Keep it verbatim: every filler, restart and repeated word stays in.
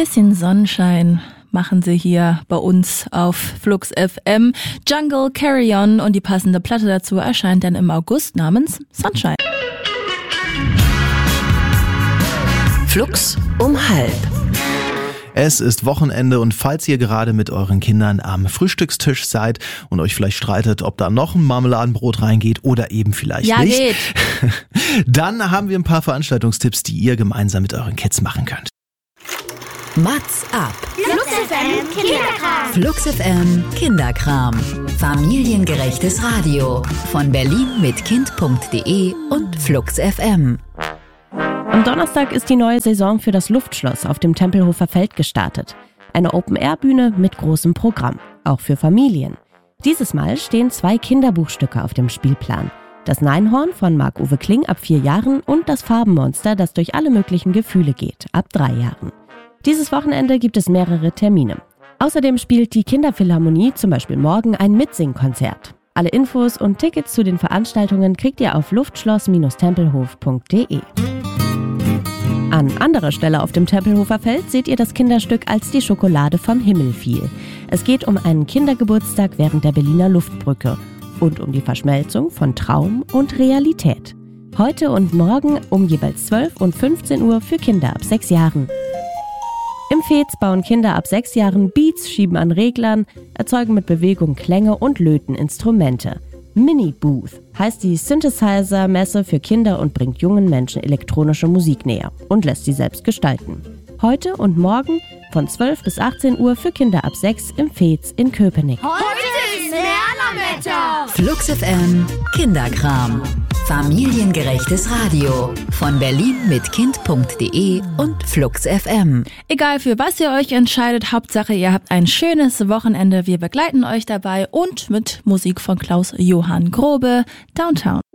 bisschen Sonnenschein machen sie hier bei uns auf Flux F M. Jungle Carry On und die passende Platte dazu erscheint dann im August namens Sunshine. Flux um halb. Es ist Wochenende und falls ihr gerade mit euren Kindern am Frühstückstisch seid und euch vielleicht streitet, ob da noch ein Marmeladenbrot reingeht oder eben vielleicht ja, nicht, geht. Dann haben wir ein paar Veranstaltungstipps, die ihr gemeinsam mit euren Kids machen könnt. Mats ab. Flux F M Kinderkram. Flux F M Kinderkram. Familiengerechtes Radio von Berlin mit Kind punkt de und Flux F M. Am Donnerstag ist die neue Saison für das Luftschloss auf dem Tempelhofer Feld gestartet. Eine Open-Air-Bühne mit großem Programm, auch für Familien. Dieses Mal stehen zwei Kinderbuchstücke auf dem Spielplan. Das Neinhorn von Marc-Uwe Kling ab vier Jahren und das Farbenmonster, das durch alle möglichen Gefühle geht, ab drei Jahren. Dieses Wochenende gibt es mehrere Termine. Außerdem spielt die Kinderphilharmonie zum Beispiel morgen ein Mitsingkonzert. Alle Infos und Tickets zu den Veranstaltungen kriegt ihr auf luftschloss Tempelhof punkt de. An anderer Stelle auf dem Tempelhofer Feld seht ihr das Kinderstück Als die Schokolade vom Himmel fiel. Es geht um einen Kindergeburtstag während der Berliner Luftbrücke und um die Verschmelzung von Traum und Realität. Heute und morgen um jeweils zwölf und fünfzehn Uhr für Kinder ab sechs Jahren. Im Fez bauen Kinder ab sechs Jahren Beats, schieben an Reglern, erzeugen mit Bewegung Klänge und löten Instrumente. Mini-Booth heißt die Synthesizer-Messe für Kinder und bringt jungen Menschen elektronische Musik näher und lässt sie selbst gestalten. Heute und morgen von zwölf bis achtzehn Uhr für Kinder ab sechs im Fez in Köpenick. Heute ist Lernerwetter. Flux F M Kinderkram. Familiengerechtes Radio von Berlin mit Kind punkt de und Flux F M. Egal für was ihr euch entscheidet, Hauptsache ihr habt ein schönes Wochenende. Wir begleiten euch dabei und mit Musik von Klaus Johann Grobe, Downtown.